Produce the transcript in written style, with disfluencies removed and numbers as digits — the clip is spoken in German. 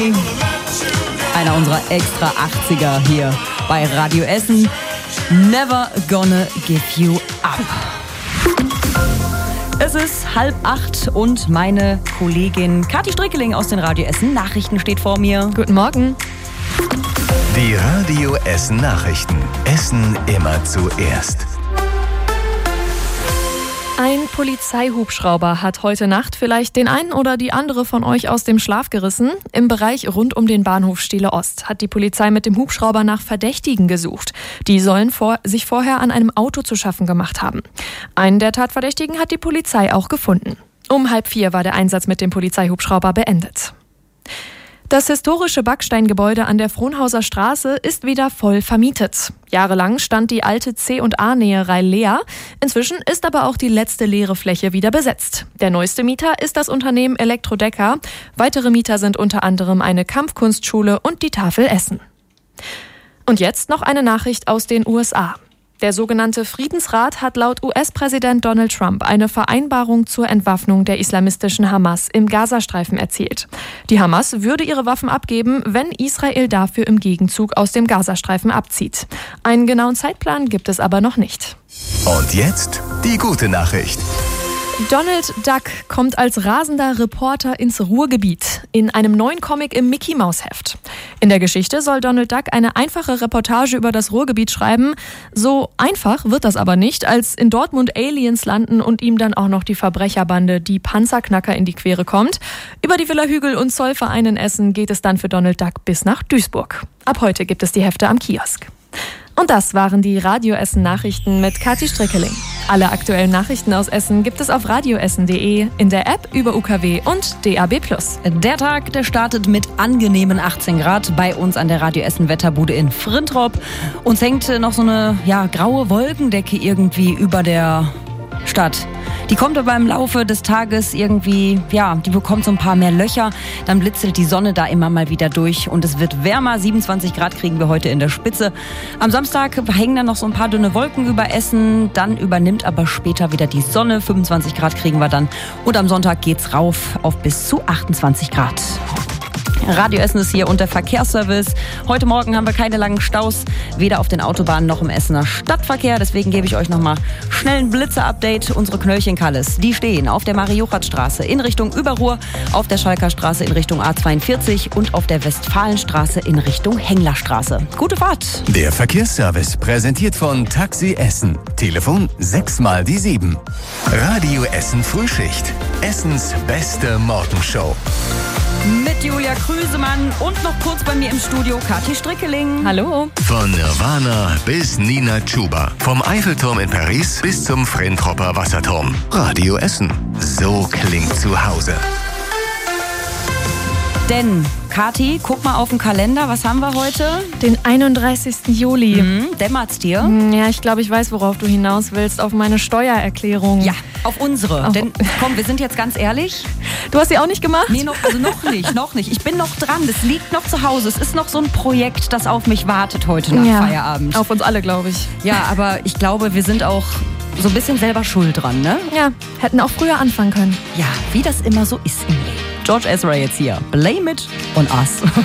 Einer unserer extra 80er hier bei Radio Essen. Never gonna give you up. Es ist 7:30 und meine Kollegin Kathi Strickeling aus den Radio Essen Nachrichten steht vor mir. Guten Morgen. Die Radio Essen Nachrichten. Essen immer zuerst. Ein Polizeihubschrauber hat heute Nacht vielleicht den einen oder die andere von euch aus dem Schlaf gerissen. Im Bereich rund um den Bahnhof Stele Ost hat die Polizei mit dem Hubschrauber nach Verdächtigen gesucht. Die sollen sich vorher an einem Auto zu schaffen gemacht haben. Einen der Tatverdächtigen hat die Polizei auch gefunden. Um 3:30 war der Einsatz mit dem Polizeihubschrauber beendet. Das historische Backsteingebäude an der Frohnhauser Straße ist wieder voll vermietet. Jahrelang stand die alte C&A-Näherei leer. Inzwischen ist aber auch die letzte leere Fläche wieder besetzt. Der neueste Mieter ist das Unternehmen Elektrodecker. Weitere Mieter sind unter anderem eine Kampfkunstschule und die Tafel Essen. Und jetzt noch eine Nachricht aus den USA. Der sogenannte Friedensrat hat laut US-Präsident Donald Trump eine Vereinbarung zur Entwaffnung der islamistischen Hamas im Gazastreifen erzielt. Die Hamas würde ihre Waffen abgeben, wenn Israel dafür im Gegenzug aus dem Gazastreifen abzieht. Einen genauen Zeitplan gibt es aber noch nicht. Und jetzt die gute Nachricht. Donald Duck kommt als rasender Reporter ins Ruhrgebiet in einem neuen Comic im Mickey-Maus-Heft. In der Geschichte soll Donald Duck eine einfache Reportage über das Ruhrgebiet schreiben. So einfach wird das aber nicht, als in Dortmund Aliens landen und ihm dann auch noch die Verbrecherbande, die Panzerknacker, in die Quere kommt. Über die Villa Hügel und Zollverein in Essen geht es dann für Donald Duck bis nach Duisburg. Ab heute gibt es die Hefte am Kiosk. Und das waren die Radio Essen Nachrichten mit Kathi Strickeling. Alle aktuellen Nachrichten aus Essen gibt es auf radioessen.de, in der App über UKW und DAB+. Der Tag, der startet mit angenehmen 18 Grad bei uns an der Radio Essen Wetterbude in Frintrop. Uns hängt noch so eine graue Wolkendecke irgendwie über der Stadt. Die kommt aber im Laufe des Tages irgendwie, die bekommt so ein paar mehr Löcher. Dann blitzelt die Sonne da immer mal wieder durch und es wird wärmer. 27 Grad kriegen wir heute in der Spitze. Am Samstag hängen dann noch so ein paar dünne Wolken über Essen. Dann übernimmt aber später wieder die Sonne. 25 Grad kriegen wir dann. Und am Sonntag geht's rauf auf bis zu 28 Grad. Radio Essen ist hier und der Verkehrsservice. Heute Morgen haben wir keine langen Staus, weder auf den Autobahnen noch im Essener Stadtverkehr. Deswegen gebe ich euch nochmal schnell ein Blitzer-Update. Unsere Knöllchen-Kalles, die stehen auf der Marie-Juchat-Straße in Richtung Überruhr, auf der Schalker Straße in Richtung A42 und auf der Westfalenstraße in Richtung Henglerstraße. Gute Fahrt! Der Verkehrsservice präsentiert von Taxi Essen. Telefon 6x7. Radio Essen Frühschicht. Essens beste Morgenshow. Mit Julia Krüsemann und noch kurz bei mir im Studio Kathi Strickeling. Hallo. Von Nirvana bis Nina Chuba. Vom Eiffelturm in Paris bis zum Frentropper Wasserturm. Radio Essen. So klingt zu Hause. Denn, Kathi, guck mal auf den Kalender. Was haben wir heute? Den 31. Juli. Dämmert's dir? Ja, ich glaube, ich weiß, worauf du hinaus willst. Auf meine Steuererklärung. Ja, auf unsere. Denn, komm, wir sind jetzt ganz ehrlich. Du hast sie auch nicht gemacht? Nee, noch nicht. Ich bin noch dran. Das liegt noch zu Hause. Es ist noch so ein Projekt, das auf mich wartet heute nach Feierabend. Auf uns alle, glaube ich. Ja, aber ich glaube, wir sind auch so ein bisschen selber schuld dran, ne? Ja, hätten auch früher anfangen können. Ja, wie das immer so ist im Leben. George Ezra jetzt hier. Blame it on us.